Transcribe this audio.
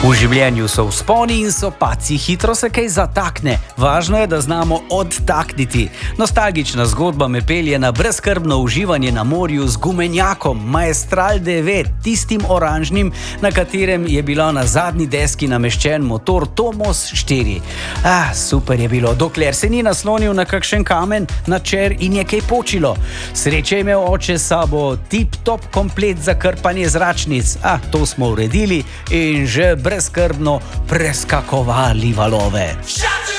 V življenju so vzponi in so padci, hitro se kaj zatakne. Važno je, da znamo odtakniti. Nostalgična zgodba me pelje na brezskrbno uživanje na morju z gumenjakom Maestral 9, tistim oranžnim, na katerem je bilo na zadnji deski nameščen motor Tomos 4. Super je bilo, dokler se ni naslonil na kakšen kamen, na čer in je kaj počilo. Sreče je imel oče s sabo tip-top komplet za krpanje zračnic. To smo uredili in že brezskrbno preskakovali valove.